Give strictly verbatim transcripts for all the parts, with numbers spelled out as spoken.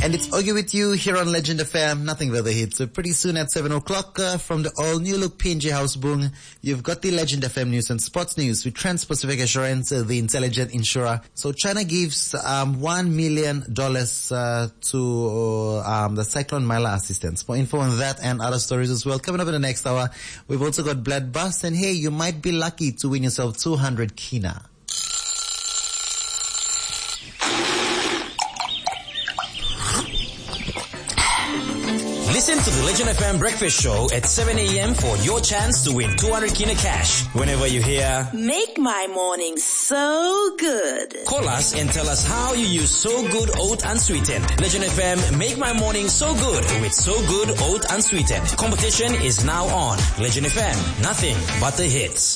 And it's Ogie with you here on Legend F M, nothing but the hits. So pretty soon at seven o'clock uh, from the all-new look P N G House Boom, you've got the Legend F M news and sports news with Trans-Pacific Assurance, uh, the intelligent insurer. So China gives um, one million dollars uh, to um, the Cyclone Mila assistance. More info on that and other stories as well. Coming up in the next hour, we've also got Blood Bus. And hey, you might be lucky to win yourself two hundred kina. Listen to the Legend F M Breakfast Show at seven a.m. for your chance to win two hundred kina cash. Whenever you hear, make my morning so good. Call us and tell us how you use So Good Oat Unsweetened. Legend F M, make my morning so good with So Good Oat Unsweetened. Competition is now on. Legend F M, nothing but the hits.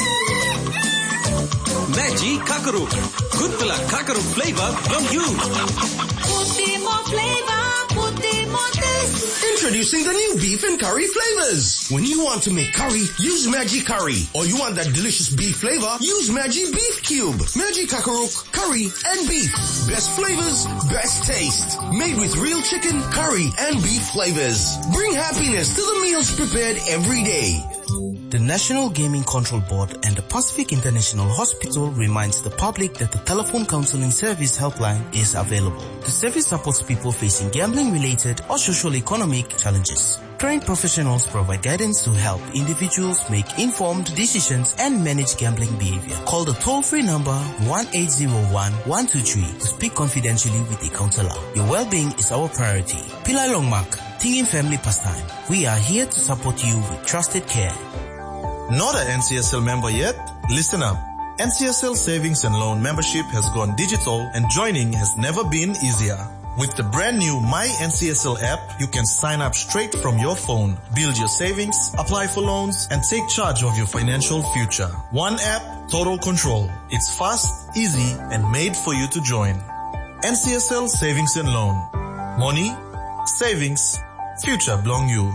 Maggi Kakaruk. Good pula Kakaruk flavor from you. Put more flavor, put more taste. Introducing the new beef and curry flavors. When you want to make curry, use Maggi Curry. Or you want that delicious beef flavor, use Maggi Beef Cube. Maggi Kakaruk, curry and beef. Best flavors, best taste. Made with real chicken, curry and beef flavors. Bring happiness to the meals prepared every day. The National Gaming Control Board and the Pacific International Hospital reminds the public that the telephone counseling service helpline is available. The service supports people facing gambling-related or socio-economic challenges. Trained professionals provide guidance to help individuals make informed decisions and manage gambling behavior. Call the toll-free number one eight zero one, one two three to speak confidentially with a counselor. Your well-being is our priority. Pillai Longmak, Tingin Family Pastime. We are here to support you with trusted care. Not an N C S L member yet? Listen up. N C S L Savings and Loan membership has gone digital and joining has never been easier. With the brand new My N C S L app, you can sign up straight from your phone, build your savings, apply for loans, and take charge of your financial future. One app, total control. It's fast, easy, and made for you to join. N C S L Savings and Loan. Money, savings, future belong you.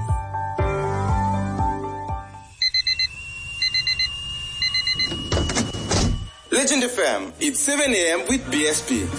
Legend F M, it's seven a.m. with B S P.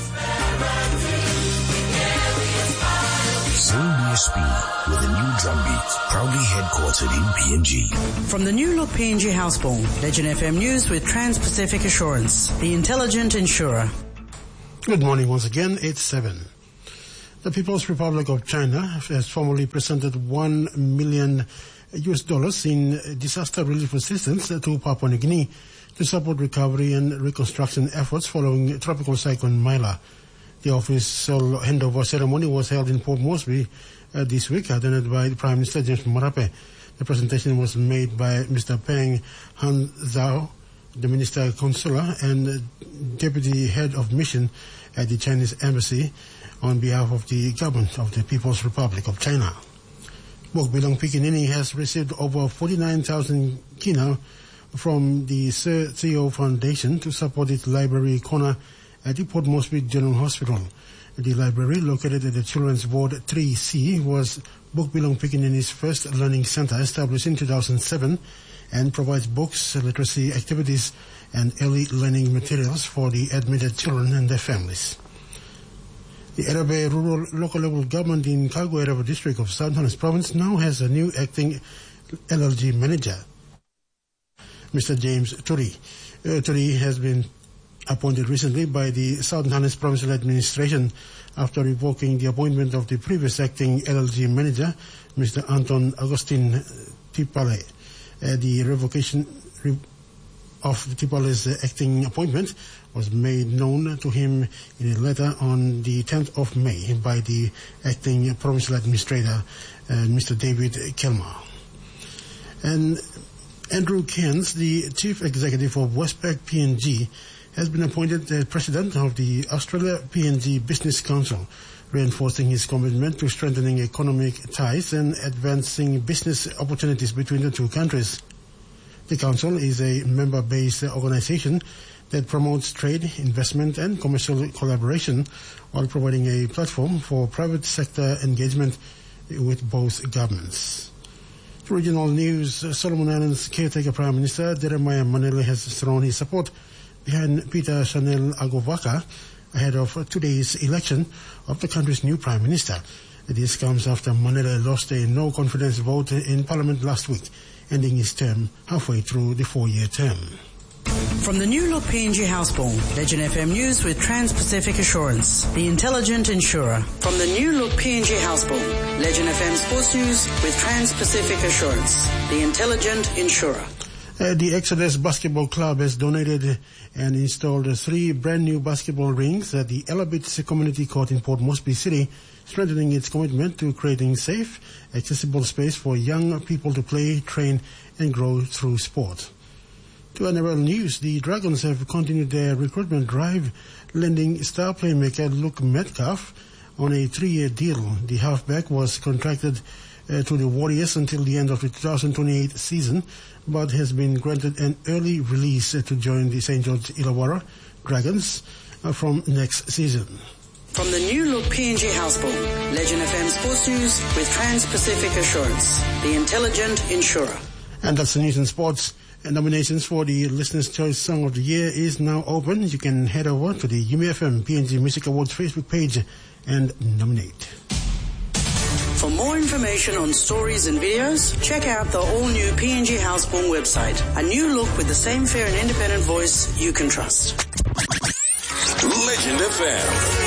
Same B S P with a new drum beat, proudly headquartered in P N G. From the new look P N G Houseborn, Legend F M News with Trans-Pacific Assurance, the intelligent insurer. Good morning once again, it's seven. The People's Republic of China has formally presented one million U S dollars in disaster relief assistance to Papua New Guinea to support recovery and reconstruction efforts following Tropical Cyclone Mila. The official handover ceremony was held in Port Moresby uh, this week, attended by Prime Minister James Marape. The presentation was made by Mister Peng Han Zhao, the Minister Consular and Deputy Head of Mission at the Chinese Embassy, on behalf of the government of the People's Republic of China. Bokbilong Pikinini has received over forty-nine thousand kina from the Sir Theo Foundation to support its library corner at the Port Moresby General Hospital. The library, located at the Children's Ward three C, was Bokbilong Pikinini's first learning center established in two thousand seven and provides books, literacy activities, and early learning materials for the admitted children and their families. The Erabe Rural Local Level Government in Kago Erabe District of Southern Highlands Province now has a new acting L L G manager, Mister James Turi. Uh, Turi has been appointed recently by the Southern Highlands Provincial Administration after revoking the appointment of the previous acting L L G manager, Mister Anton Agustin Tipale. Uh, the revocation re- of Tipale's uh, acting appointment was made known to him in a letter on the tenth of May by the acting provincial administrator, uh, Mister David Kelmar. And Andrew Cairns, the chief executive of Westpac P N G, has been appointed the president of the Australia P N G Business Council, reinforcing his commitment to strengthening economic ties and advancing business opportunities between the two countries. The council is a member-based organization that promotes trade, investment, and commercial collaboration while providing a platform for private sector engagement with both governments. For regional news, Solomon Islands caretaker Prime Minister Jeremiah Manele has thrown his support behind Peter Chanel Agovaka ahead of today's election of the country's new Prime Minister. This comes after Mandela lost a no-confidence vote in Parliament last week, ending his term halfway through the four-year term. From the new look P N G Housebourne, Legend F M News with Trans-Pacific Assurance, the intelligent insurer. From the new look P N G Housebourne, Legend F M Sports News with Trans-Pacific Assurance, the intelligent insurer. Uh, the Exodus Basketball Club has donated and installed uh, three brand new basketball rings at the Elabit Community Court in Port Moresby City, strengthening its commitment to creating safe, accessible space for young people to play, train and grow through sport. To N R L News, the Dragons have continued their recruitment drive, lending star playmaker Luke Metcalf on a three-year deal. The halfback was contracted uh, to the Warriors until the end of the two thousand twenty-eight season, but has been granted an early release uh, to join the Saint George Illawarra Dragons uh, from next season. From the new look P N G Housebourne, Legend F M Sports News with Trans-Pacific Assurance, the intelligent insurer. And that's the news and sports. And nominations for the Listener's Choice Song of the Year is now open. You can head over to the U M F M P N G Music Awards Facebook page and nominate. For more information on stories and videos, check out the all-new P N G Housebourne website. A new look with the same fair and independent voice you can trust. Legend F M.